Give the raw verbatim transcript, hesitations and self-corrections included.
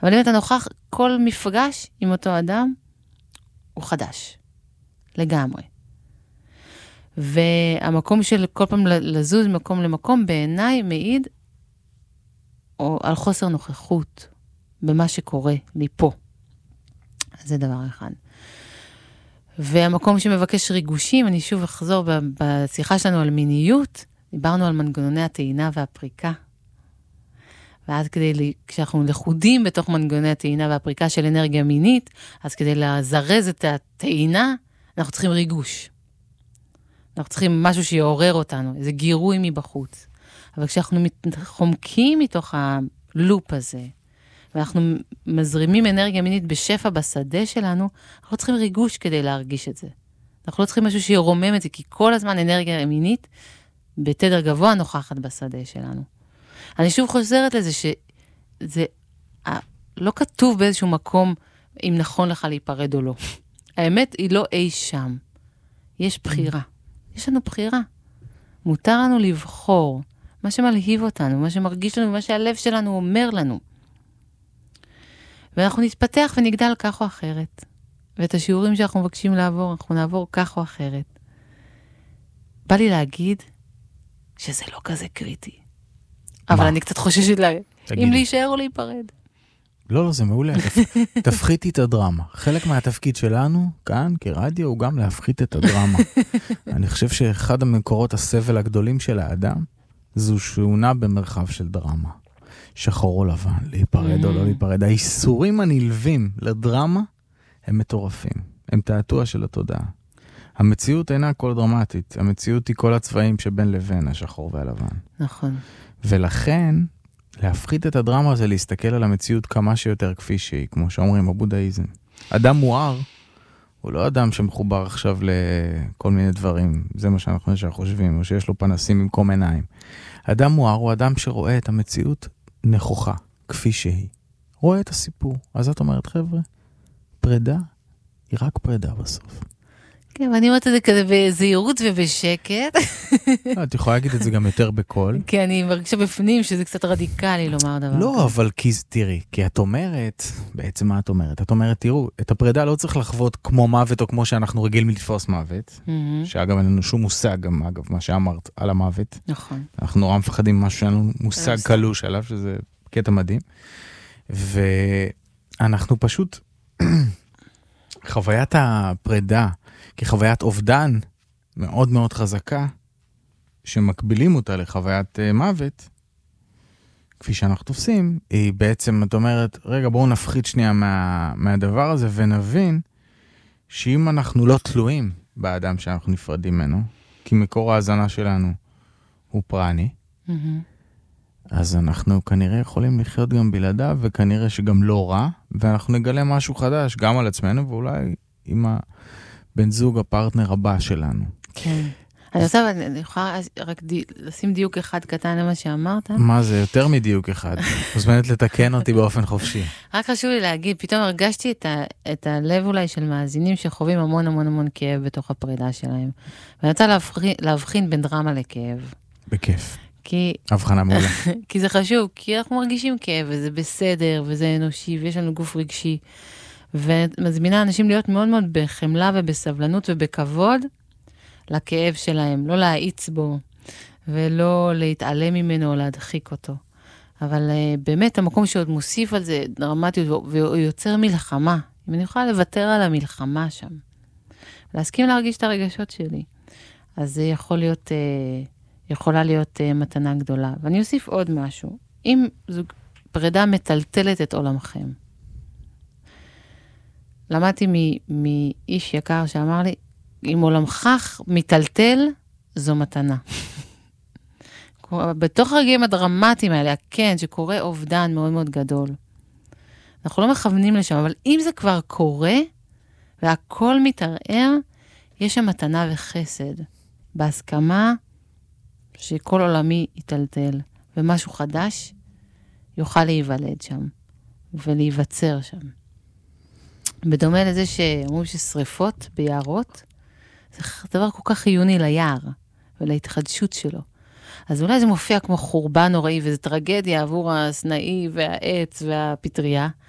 אבל אם אתה נוכח, כל מפגש עם אותו אדם הוא חדש. לגמרי. והמקום של כל פעם לזוז מקום למקום, בעיניי מעיד או על חוסר נוכחות במה שקורה לי פה. אז זה דבר אחד. והמקום שמבקש ריגושים, אני שוב אחזור בשיחה שלנו על מיניות, דיברנו על מנגנוני הטעינה והפריקה. ואז כדי, כשאנחנו לחודים בתוך מנגנוני הטעינה והפריקה של אנרגיה מינית, אז כדי לזרז את הטעינה, אנחנו צריכים ריגוש. אנחנו צריכים משהו שיעורר אותנו, איזה גירוי מבחוץ. אבל כשאנחנו חומקים מתוך הלופ הזה, ואנחנו מזרימים אנרגיה מינית בשפע בשדה שלנו, אנחנו צריכים ריגוש כדי להרגיש את זה. אנחנו לא צריכים משהו שירומם את זה, כי כל הזמן אנרגיה מינית בתדר גבוה נוכחת בשדה שלנו. אני שוב חוזרת לזה שזה לא כתוב באיזשהו מקום אם נכון לך להיפרד או לא. האמת היא לא אי שם. יש בחירה. יש לנו בחירה. מותר לנו לבחור מה שמלהיב אותנו, מה שמרגיש לנו, מה שהלב שלנו אומר לנו. ואנחנו נתפתח ונגדל כך או אחרת. ואת השיעורים שאנחנו מבקשים לעבור, אנחנו נעבור כך או אחרת. בא לי להגיד שזה לא כזה קריטי. אבל אני קצת חוששת לה... אם להישאר או להיפרד. לא, לא, זה מעולה. תפחיתי את הדרמה. חלק מהתפקיד שלנו, כאן, כרדיו, הוא גם להפחית את הדרמה. אני חושב שאחד המקורות הסבל הגדולים של האדם, זו שהוא נע במרחב של דרמה. שחור או לבן, להיפרד או לא להיפרד. האיסורים הנלווים לדרמה, הם מטורפים. הם תעתוע של התודעה. המציאות אינה כל דרמטית. המציאות היא כל הצבעים שבין לבין, השחור והלבן. נכון. ולכן, להפחית את הדרמה זה להסתכל על המציאות כמה שיותר כפי שהיא, כמו שאומרים בבודהיזם. אדם מואר, הוא לא אדם שמחובר עכשיו לכל מיני דברים, זה מה שאנחנו חושבים, או שיש לו פנסים במקום עיניים. אדם מואר הוא אדם שרואה את המציאות נכוחה, כפי שהיא. רואה את הסיפור. אז את אומרת, חבר'ה, פרידה היא רק פרידה בסוף. כן, ואני אומרת את זה כזה בזהירות ובשקט. את יכולה להגיד את זה גם יותר בקול. כי אני מרגישה בפנים שזה קצת רדיקלי לומר דבר. לא, אבל תראי, כי את אומרת, בעצם מה את אומרת? את אומרת, תראו, את הפרידה לא צריך לחוות כמו מוות או כמו שאנחנו רגילים לתפוס מוות, שאגב אין לנו שום מושג גם, אגב, מה שאמרת על המוות. נכון. אנחנו נורא מפחדים משהו שאין לנו מושג קלוש עליו, שזה קטע מדהים. ואנחנו פשוט, חוויית הפרידה, כחוויית אובדן מאוד מאוד חזקה, שמקבילים אותה לחוויית uh, מוות, כפי שאנחנו תופסים, היא בעצם, את אומרת, רגע, בואו נפחית שנייה מה, מהדבר הזה, ונבין שאם אנחנו לא תלויים באדם שאנחנו נפרדים ממנו, כי מקור ההזנה שלנו הוא פרני, mm-hmm. אז אנחנו כנראה יכולים לחיות גם בלעדיו, וכנראה שגם לא רע, ואנחנו נגלה משהו חדש, גם על עצמנו, ואולי עם ה... בן זוג הפרטנר הבא שלנו. כן. אני רוצה, אני יכולה רק לשים דיוק אחד קטן למה שאמרת. מה זה? יותר מדיוק אחד. מוזמנת לתקן אותי באופן חופשי. רק חשוב לי להגיד, פתאום הרגשתי את, ה, את הלב אולי של מאזינים שחווים המון המון המון כאב בתוך הפרידה שלהם. ואני רוצה להבחין, להבחין בין דרמה לכאב. בכיף. כי... הבחנה מעולה. כי זה חשוב, כי אנחנו מרגישים כאב, וזה בסדר, וזה אנושי, ויש לנו גוף רגשי. ומזמינה אנשים להיות מאוד מאוד בחמלה ובסבלנות ובכבוד לכאב שלהם, לא להאיץ בו ולא להתעלם ממנו או להדחיק אותו. אבל uh, באמת המקום שעוד מוסיף על זה דרמטיות והוא יוצר מלחמה. אם אני יכולה לוותר על המלחמה שם, להסכים להרגיש את הרגשות שלי, אז זה יכול להיות, uh, יכולה להיות uh, מתנה גדולה. ואני אוסיף עוד משהו. אם זו פרידה מטלטלת את עולמכם, למדתי מאיש יקר שאמר לי, אם עולמך מטלטל, זו מתנה. בתוך הרגעים הדרמטיים האלה, כן, שקורה אובדן מאוד מאוד גדול. אנחנו לא מכוונים לשם, אבל אם זה כבר קורה, והכל מתערער, יש שם מתנה וחסד. בהסכמה שכל עולמי יטלטל, ומשהו חדש יוכל להיוולד שם, ולהיווצר שם. בדומה לזה שאומרים ששריפות ביערות, זה דבר כל כך חיוני ליער, ולהתחדשות שלו. אז אולי זה מופיע כמו חורבן נוראי, וזו טרגדיה עבור הסנאי והעץ והפטריה,